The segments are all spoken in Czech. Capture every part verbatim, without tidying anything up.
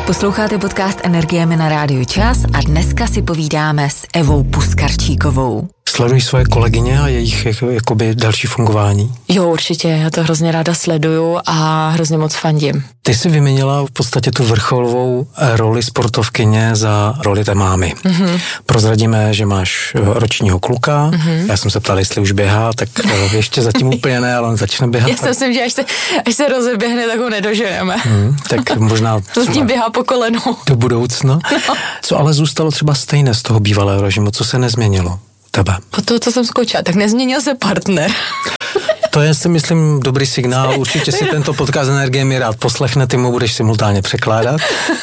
Posloucháte podcast Energiemi na Rádiu Čas a dneska si povídáme s Evou Puskarčíkovou. Sledují svoje kolegyně a jejich jako, jakoby další fungování? Jo, určitě, já to hrozně ráda sleduju a hrozně moc fandím. Ty jsi vyměnila v podstatě tu vrcholovou roli sportovkyně za roli té mámy. Mm-hmm. Prozradíme, že máš ročního kluka, mm-hmm. Já jsem se ptal, jestli už běhá, tak ještě zatím úplně ne, ale on začne běhat. Já si myslím, že až se, až se rozeběhne, tak ho nedoženeme. Mm, tak možná to s tím běhá po kolenu. Do budoucna. No. Co ale zůstalo třeba stejné z toho bývalého režimu, co se nezměnilo? Tebe. Po toho, co jsem skočila, tak nezměnil se partner. To je, si myslím, dobrý signál. Určitě si tento podcast Energiemi rád poslechne, ty mu budeš simultánně překládat.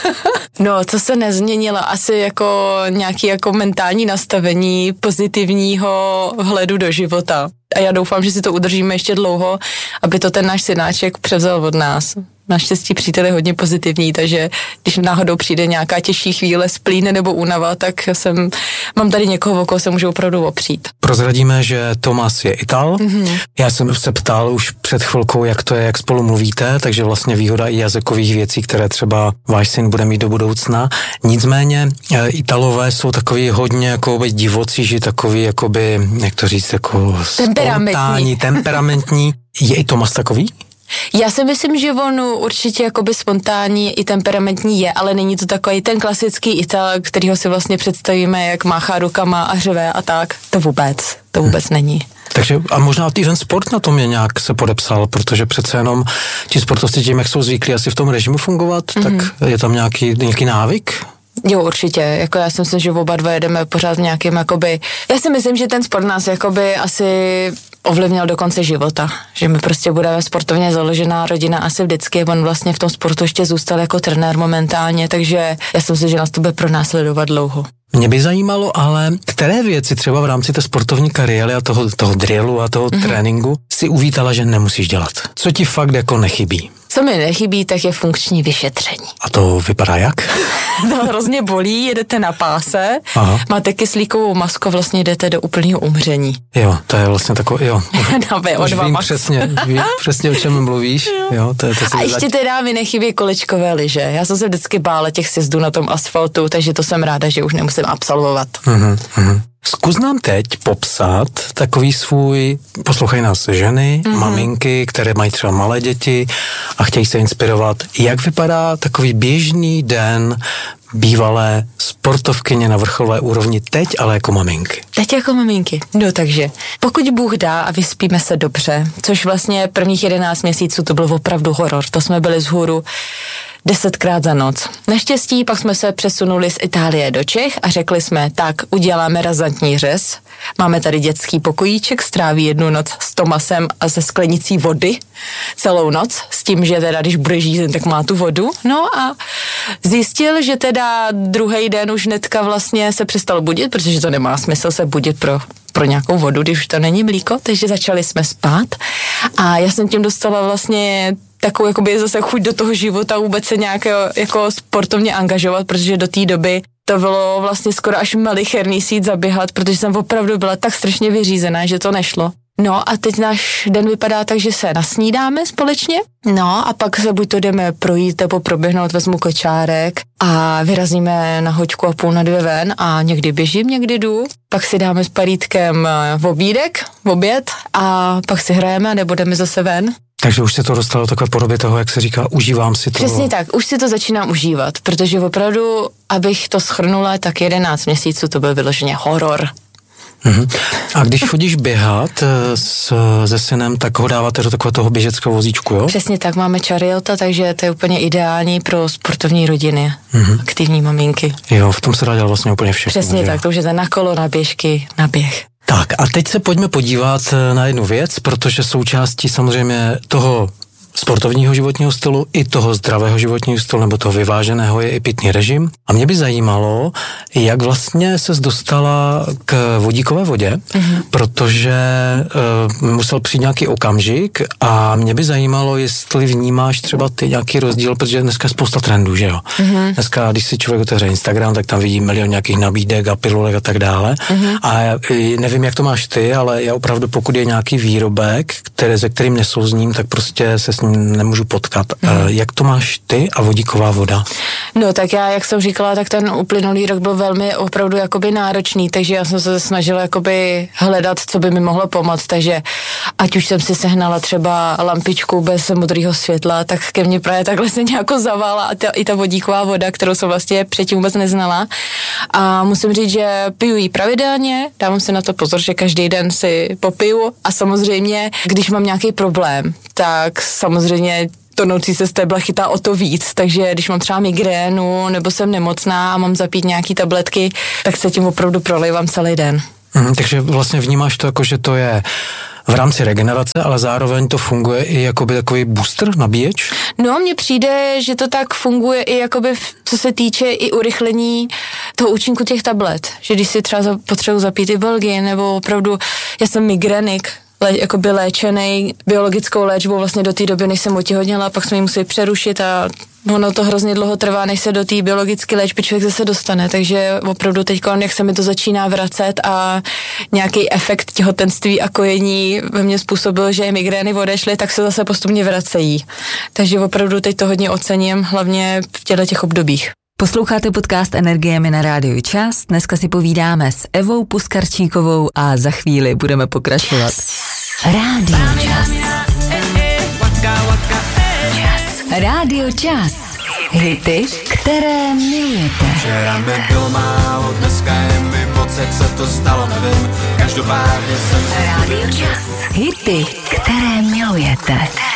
No, co se nezměnilo, asi jako nějaký jako mentální nastavení pozitivního vhledu do života. A já doufám, že si to udržíme ještě dlouho, aby to ten náš synáček převzal od nás. Naštěstí přítel je hodně pozitivní, takže když náhodou přijde nějaká těžší chvíle, splíne nebo únava, tak jsem, mám tady někoho, o koho se můžu opravdu opřít. Prozradíme, že Tomas je Ital. Mm-hmm. Já jsem se ptal už před chvilkou, jak to je, jak spolu mluvíte, takže vlastně výhoda i jazykových věcí, které třeba váš syn bude mít do budoucna. Nicméně Italové jsou takový hodně jakoby divocí, že takový jakoby, jak to říct, jako spontánní, temperamentní. Je i Tomas takový? Já si myslím, že on určitě jakoby spontánní i temperamentní je, ale není to takový ten klasický Ital, kterýho si vlastně představíme, jak máchá rukama a řve a tak. To vůbec, to vůbec hmm. není. Takže a možná i ten sport na tom je nějak se podepsal, protože přece jenom ti sportovci tím, jak jsou zvyklí asi v tom režimu fungovat, mm-hmm. tak je tam nějaký, nějaký návyk? Jo, určitě, jako já si myslím, že oba dva jedeme pořád v nějakým jakoby, já si myslím, že ten sport nás jakoby asi ovlivnil do konce života, že my prostě budeme sportovně založená rodina asi vždycky, on vlastně v tom sportu ještě zůstal jako trenér momentálně, takže já si myslím, že nás to bude pronásledovat dlouho. Mě by zajímalo, ale které věci třeba v rámci té sportovní kariéry a toho, toho drillu a toho mm-hmm. tréninku si uvítala, že nemusíš dělat? Co ti fakt jako nechybí? Co mi nechybí, tak je funkční vyšetření. A to vypadá jak? To hrozně bolí, jedete na páse, Aha. máte kyslíkovou masku, vlastně jdete do úplného umření. Jo, to je vlastně takové, jo. Na V O dva vím max. přesně, vím přesně, o čem mluvíš. Jo. Jo, to je, to a ještě teda mi nechybí kolečkové lyže. Já jsem se vždycky bála těch sjezdů na tom asfaltu, takže to jsem ráda, že už nemusím absolvovat. Mhm, mhm. Zkus nám teď popsat takový svůj, poslouchají nás ženy, mm-hmm. maminky, které mají třeba malé děti a chtějí se inspirovat. Jak vypadá takový běžný den bývalé sportovkyně na vrcholové úrovni teď, ale jako maminky? Teď jako maminky. No takže, pokud Bůh dá a vyspíme se dobře, což vlastně prvních jedenáct měsíců to byl opravdu horor, to jsme byli vzhůru desetkrát za noc. Naštěstí pak jsme se přesunuli z Itálie do Čech a řekli jsme, tak uděláme razantní řez. Máme tady dětský pokojíček, stráví jednu noc s Tomasem a se sklenicí vody celou noc, s tím, že teda když bude žít, tak má tu vodu. No a zjistil, že teda druhý den už hnedka vlastně se přestal budit, protože to nemá smysl se budit pro pro nějakou vodu, když už to není mlíko, takže začali jsme spát a já jsem tím dostala vlastně takovou jakoby zase chuť do toho života vůbec se nějak jako sportovně angažovat, protože do té doby to bylo vlastně skoro až malicherný si jít zaběhat, protože jsem opravdu byla tak strašně vyřízená, že to nešlo. No a teď náš den vypadá tak, že se nasnídáme společně, no a pak se buď to jdeme projít nebo proběhnout, vezmu kočárek a vyrazíme na hoďku a půl na dvě ven a někdy běžím, někdy jdu, pak si dáme s Parítkem v obídek, v oběd a pak si hrajeme nebo jdeme zase ven. Takže už se to dostalo do takové podoby toho, jak se říká, užívám si to. Přesně tak, už si to začínám užívat, protože opravdu, abych to shrnula, tak jedenáct měsíců to byl vyloženě horor. Uhum. A když chodíš běhat s, se synem, tak ho dáváte do takového toho běžeckého vozíčku, jo? Přesně tak, máme Chariota, takže to je úplně ideální pro sportovní rodiny, uhum. aktivní maminky. Jo, v tom se dá dělat vlastně úplně všechno. Přesně že? tak, to už je na kolo, na běžky, na běh. Tak a teď se pojďme podívat na jednu věc, protože součástí samozřejmě toho sportovního životního stylu i toho zdravého životního stylu nebo toho vyváženého je i pitný režim. A mě by zajímalo, jak vlastně ses dostala k vodíkové vodě, mm-hmm. protože uh, musel přijít nějaký okamžik a mě by zajímalo, jestli vnímáš třeba ty nějaký rozdíl, protože dneska je spousta trendů, že jo? Mm-hmm. Dneska, když si člověk otevře Instagram, tak tam vidí milion nějakých nabídek a pilulek a tak dále. Mm-hmm. A já, nevím, jak to máš ty, ale já opravdu, pokud je nějaký výrobek, které, se kterým nesouzním, tak prostě se s ním nemůžu potkat. Hmm. Jak to máš ty a vodíková voda? No tak já, jak jsem říkala, tak ten uplynulý rok byl velmi opravdu jakoby náročný, takže já jsem se snažila jakoby hledat, co by mi mohlo pomoct, takže ať už jsem si sehnala třeba lampičku bez modrého světla, tak ke mně právě takhle se nějako zavála a ta, i ta vodíková voda, kterou jsem vlastně předtím vůbec neznala. A musím říct, že piju ji pravidelně, dávám si na to pozor, že každý den si popiju a samozřejmě, když mám nějaký problém, tak samozřejmě tonoucí se stébla chytá o to víc, takže když mám třeba migrénu nebo jsem nemocná a mám zapít nějaký tabletky, tak se tím opravdu prolejvám celý den. Mm, takže vlastně vnímáš to jako, že to je v rámci regenerace, ale zároveň to funguje i jakoby takový booster, nabíječ? No, mně přijde, že to tak funguje i jakoby, co se týče i urychlení toho účinku těch tablet. Že když si třeba potřebuji zapít i Belgii, nebo opravdu, já jsem migrenik, lé, jakoby léčenej biologickou léčbou vlastně do té doby, než jsem otěhotněla, pak jsme ji museli přerušit a ono to hrozně dlouho trvá, než se do té biologické léčby člověk zase dostane, takže opravdu teď, jak se mi to začíná vracet a nějaký efekt těhotenství a kojení ve mně způsobil, že migrény odešly, tak se zase postupně vracejí. Takže opravdu teď to hodně ocením, hlavně v těchto těch obdobích. Posloucháte podcast Energiemi na Rádiu Čas. Dneska si povídáme s Evou Puskarčíkovou a za chvíli budeme pokračovat. Rádio Čas. Rádio Čas. Hity, které milujete. Včera mi bylo málo, dneska je mi moc, jak se to stalo, nevím. Každopádně jsem... Rádio Čas. Hity, které milujete.